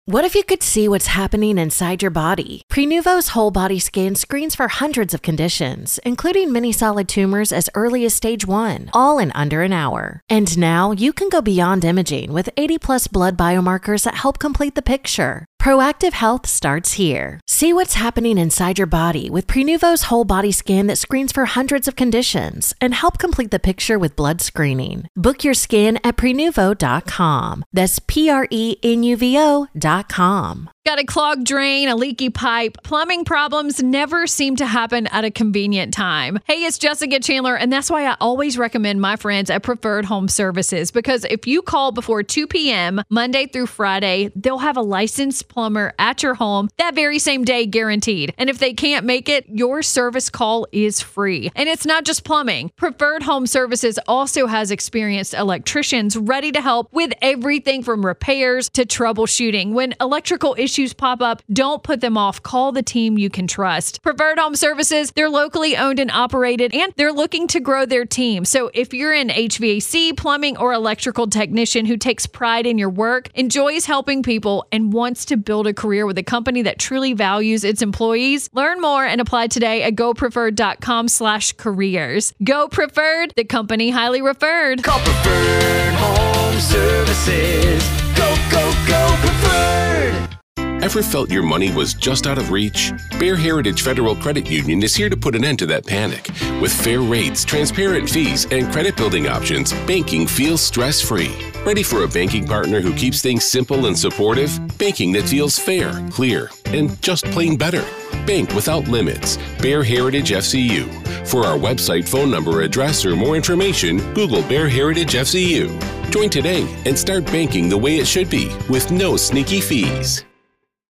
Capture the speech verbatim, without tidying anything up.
What if you could see what's happening inside your body? Prenuvo's whole body scan screens for hundreds of conditions, including many solid tumors as early as stage one, all in under an hour. And now you can go beyond imaging with eighty plus blood biomarkers that help complete the picture. Proactive health starts here. See what's happening inside your body with Prenuvo's whole body scan that screens for hundreds of conditions and help complete the picture with blood screening. Book your scan at prenuvo dot com. That's P R E N U V O dot com. Got a clogged drain, a leaky pipe. Plumbing problems never seem to happen at a convenient time. Hey, it's Jessica Chandler, and that's why I always recommend my friends at Preferred Home Services, because if you call before two p.m. Monday through Friday, they'll have a licensed plumber at your home that very same day, guaranteed. And if they can't make it, your service call is free. And it's not just plumbing. Preferred Home Services also has experienced electricians ready to help with everything from repairs to troubleshooting. When electrical issues Issues pop up, don't put them off. Call the team you can trust. Preferred Home Services, they're locally owned and operated, and they're looking to grow their team. So if you're an H V A C, plumbing, or electrical technician who takes pride in your work, enjoys helping people, and wants to build a career with a company that truly values its employees, learn more and apply today at go preferred dot com slash careers. Go Preferred, the company highly referred. Call Preferred Home Services. Go, go, go Preferred. Ever felt your money was just out of reach? Bear Heritage Federal Credit Union is here to put an end to that panic. With fair rates, transparent fees, and credit building options, banking feels stress-free. Ready for a banking partner who keeps things simple and supportive? Banking that feels fair, clear, and just plain better. Bank without limits. Bear Heritage F C U. For our website, phone number, address, or more information, Google Bear Heritage F C U. Join today and start banking the way it should be with no sneaky fees.